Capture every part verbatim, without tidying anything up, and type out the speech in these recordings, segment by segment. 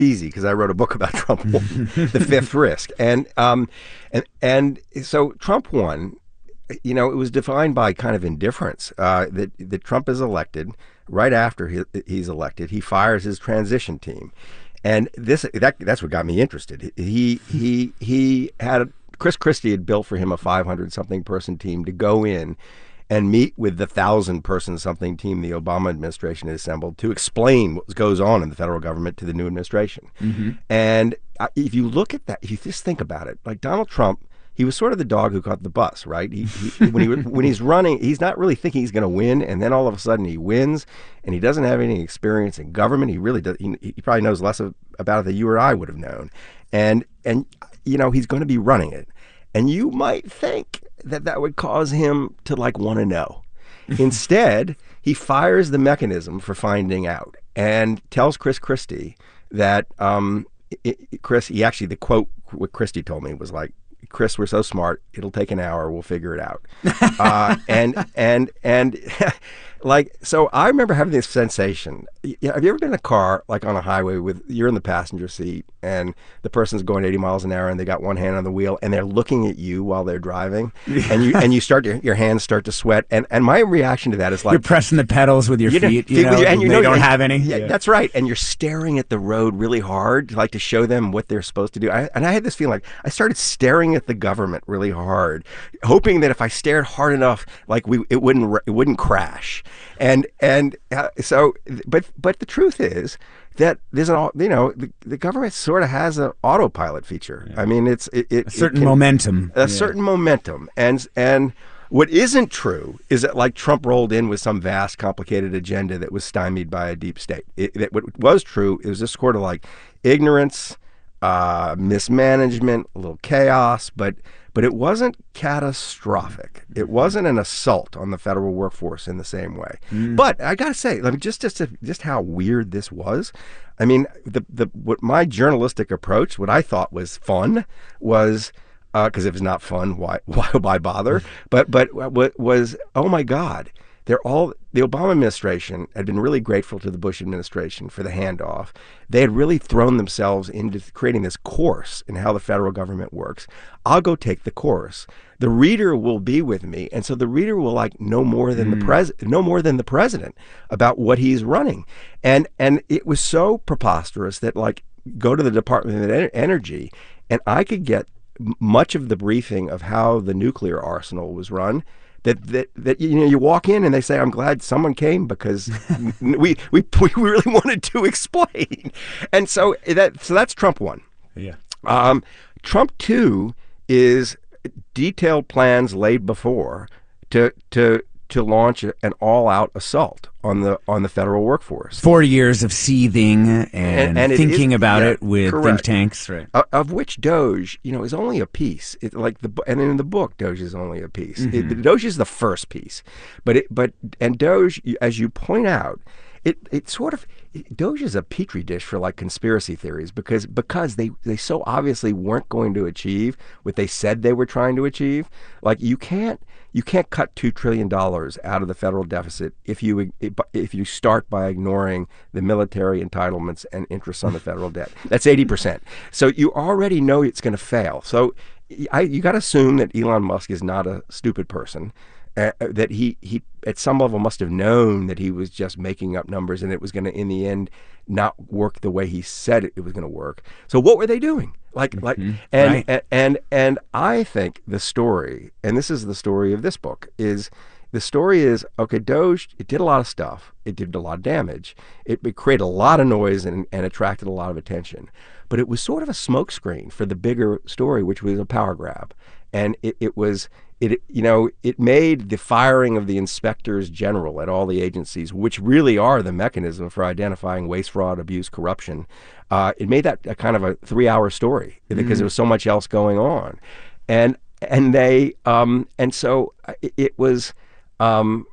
easy because I wrote a book about Trump won, The Fifth Risk. And, um, and, and so Trump won. You know, it was defined by kind of indifference uh, that, that Trump is elected. Right after he, he's elected, he fires his transition team. And this that that's what got me interested. He he he had Chris Christie had built for him a five hundred something person team to go in and meet with the thousand person something team the Obama administration had assembled to explain what goes on in the federal government to the new administration. Mm-hmm. And if you look at that, if you just think about it, like Donald Trump, he was sort of the dog who caught the bus, right? He, he, when, he, when he's running, he's not really thinking he's going to win, and then all of a sudden he wins, and he doesn't have any experience in government. He really does. He, he probably knows less of, about it than you or I would have known. And, and you know, he's going to be running it. And you might think that that would cause him to, like, want to know. Instead, he fires the mechanism for finding out and tells Chris Christie that, um, it, it, Chris, he actually, the quote, what Christie told me was like, Chris, we're so smart. It'll take an hour. We'll figure it out. uh, and and and like, so I remember having this sensation. Have you ever been in a car, like on a highway, with you're in the passenger seat and the person's going eighty miles an hour and they got one hand on the wheel and they're looking at you while they're driving, and you and you start to, your hands start to sweat. And and my reaction to that is like, you're pressing the pedals with your you know, feet, you know, and you they know, don't and, have any. Yeah, yeah, that's right. And you're staring at the road really hard, like to show them what they're supposed to do. I, and I had this feeling like I started staring at the government really hard, hoping that if I stared hard enough, like we, it wouldn't, it wouldn't crash. And and uh, so, but but the truth is that there's an, you know, the, the government sort of has an autopilot feature. Yeah. I mean, it's it, it a certain it can, momentum, a yeah. certain momentum, and and. What isn't true is that, like, Trump rolled in with some vast, complicated agenda that was stymied by a deep state. It, it, what was true, it was just sort of like ignorance, uh, mismanagement, a little chaos, but but it wasn't catastrophic. It wasn't an assault on the federal workforce in the same way. Mm. But I got to say, let me just just just how weird this was. I mean, the the what my journalistic approach, what I thought was fun, was. Because uh, if it's not fun, why why why bother? But but what was, oh my God, they're all, the Obama administration had been really grateful to the Bush administration for the handoff. They had really thrown themselves into creating this course in how the federal government works. I'll go take the course. The reader will be with me, and so the reader will like know more than mm. the pres no more than the president about what he's running. And and it was so preposterous that, like, go to the Department of Energy, and I could get much of the briefing of how the nuclear arsenal was run, that that that you know, you walk in and they say, I'm glad someone came because we we we really wanted to explain. And so that so that's Trump one. Yeah. Um, Trump two is detailed plans laid before to to to launch an all-out assault on the on the federal workforce. Four years of seething and, and, and thinking it is, about yeah, it with correct. think tanks, right? Uh, of which Doge, you know, is only a piece. It, like the and in the book, Doge is only a piece. Mm-hmm. it, Doge is the first piece, but it but and Doge, as you point out, it it sort of it, Doge is a petri dish for like conspiracy theories because because they they so obviously weren't going to achieve what they said they were trying to achieve. Like you can't. You can't cut two trillion dollars out of the federal deficit if you if you start by ignoring the military entitlements and interest on the federal debt. That's eighty percent. So you already know it's going to fail. So I, you got to assume that Elon Musk is not a stupid person, uh, that he, he at some level must have known that he was just making up numbers and it was going to, in the end, not work the way he said it, it was going to work. So what were they doing? Like, mm-hmm. like, and, right. and, and, and I think the story, and this is the story of this book, is the story is, okay, Doge, it did a lot of stuff. It did a lot of damage. It, it created a lot of noise and, and attracted a lot of attention. But it was sort of a smokescreen for the bigger story, which was a power grab. And it, it was, it you know, it made the firing of the inspectors general at all the agencies, which really are the mechanism for identifying waste, fraud, abuse, corruption. Uh, it made that a kind of a three-hour story because mm-hmm. there was so much else going on, and and they um, and so it, it was. Um,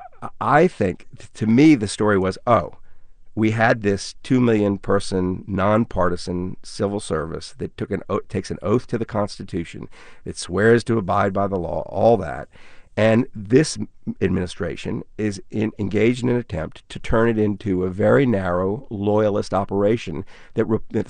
I think to me the story was, oh, we had this two million person nonpartisan civil service that took an takes an oath to the Constitution, that swears to abide by the law, all that, And this administration is in, engaged in an attempt to turn it into a very narrow loyalist operation that, re, that